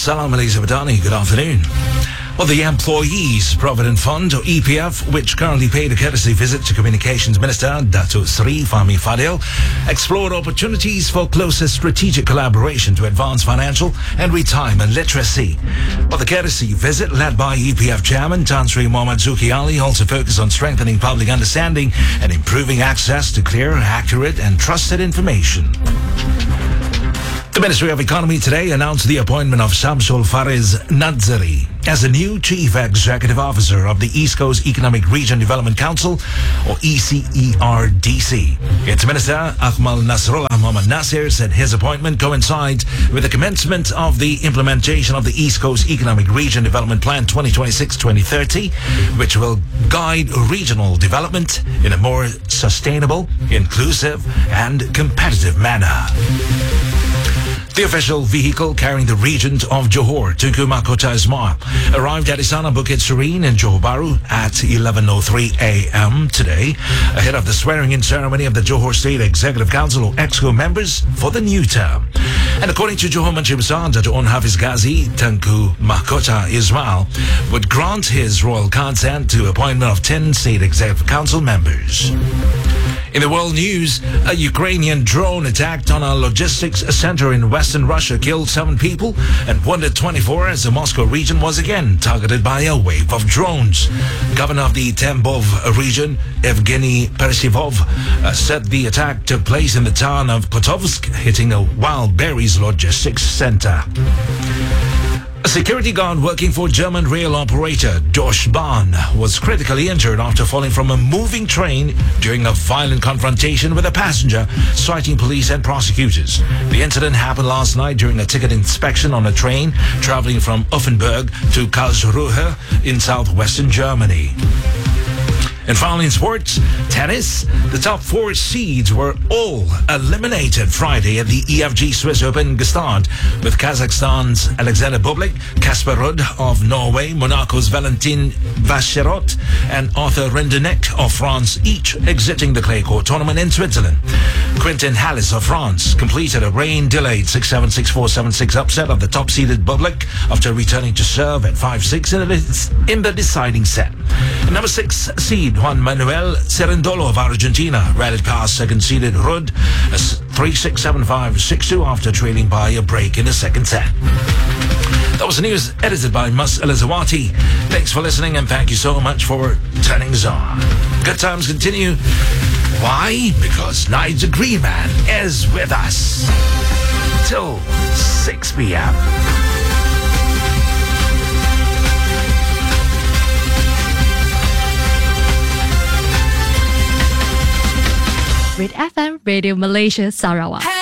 Salam Alaikum Badani, good afternoon. Well, the Employees Provident Fund, or EPF, which currently paid a courtesy visit to Communications Minister Dato Sri Fahmi Fadil, explored opportunities for closer strategic collaboration to advance financial and retirement literacy. But the courtesy visit, led by EPF Chairman Tan Sri Mohammad Zuki Ali, also focused on strengthening public understanding and improving access to clear, accurate and trusted information. The Ministry of Economy today announced the appointment of Shamsul Fariz Nadzari as the new Chief Executive Officer of the East Coast Economic Region Development Council, or ECERDC. Its Minister, Akmal Nasrullah Mohammad Nasir, said his appointment coincides with the commencement of the implementation of the East Coast Economic Region Development Plan 2026-2030, which will guide regional development in a more sustainable, inclusive and competitive manner. The official vehicle carrying the Regent of Johor, Tunku Mahkota Ismail, arrived at Istana Bukit Serene in Johor Bahru at 11:03 a.m. today, ahead of the swearing-in ceremony of the Johor State Executive Council, or EXCO, members for the new term. And according to Johor Menteri Besar Dato' Onn Hafiz Ghazi, Tunku Mahkota Ismail would grant his royal consent to appointment of 10 State Executive Council members. In the world news, a Ukrainian drone attacked on a logistics center in western Russia killed 7 people and wounded 24 as the Moscow region was again targeted by a wave of drones. Governor of the Tambov region, Evgeny Persivov, said the attack took place in the town of Kotovsk, hitting a wild berries logistics center. A security guard working for German rail operator Deutsche Bahn was critically injured after falling from a moving train during a violent confrontation with a passenger, citing police and prosecutors. The incident happened last night during a ticket inspection on a train traveling from Offenburg to Karlsruhe in southwestern Germany. And finally in sports, tennis. The top 4 seeds were all eliminated Friday at the EFG Swiss Open Gstaad, with Kazakhstan's Alexander Bublik, Casper Ruud of Norway, Monaco's Valentin Vacherot, and Arthur Rinderknecht of France each exiting the clay court tournament in Switzerland. Quentin Halys of France completed a rain-delayed 6-7, 6-4, 7-6 upset of the top-seeded Bublik after returning to serve at 5-6 in the deciding set. And number 6 seed Juan Manuel Cerundolo of Argentina rallied past second-seeded Ruud 3-6, 7-5, 6-2 after trailing by a break in the second set. That was the news edited by Mus Elizawati. Thanks for listening and thank you so much for turning us on. Good times continue. Why? Because Nigel Greenman is with us till 6 p.m. Red FM Radio Malaysia Sarawak.